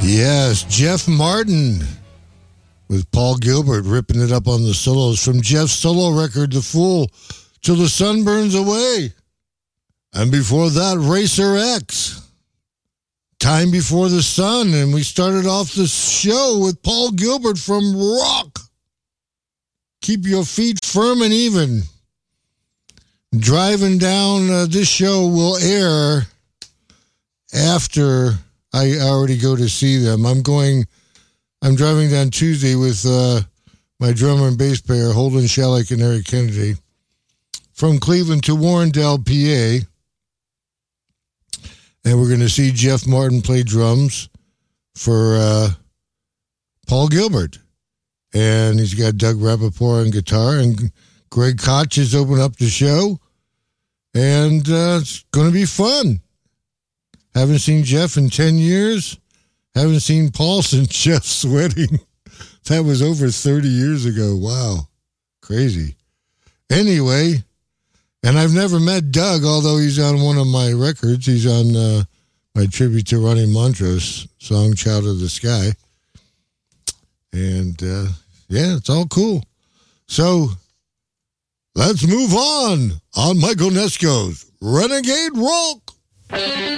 Yes, Jeff Martin with Paul Gilbert ripping it up on the solos from Jeff's solo record, The Fool, Till the Sun Burns Away. And before that, Racer X, Time Before the Sun. And we started off the show with Paul Gilbert from Rock, Keep Your Feet Firm and Even. Driving down, this show will air after I already go to see them. I'm driving down Tuesday with my drummer and bass player, Holden Shalleck and Eric Kennedy, from Cleveland to Warrendale, PA. And we're going to see Jeff Martin play drums for Paul Gilbert. And he's got Doug Rappaport on guitar, and Greg Koch has opened up the show. And it's going to be fun. Haven't seen Jeff in 10 years. Haven't seen Paul since Jeff's wedding. That was over 30 years ago. Wow. Crazy. Anyway, and I've never met Doug, although he's on one of my records. He's on my tribute to Ronnie Montrose song, Child of the Sky. And, yeah, it's all cool. So, let's move on Michael Nesco's Renegade Rock.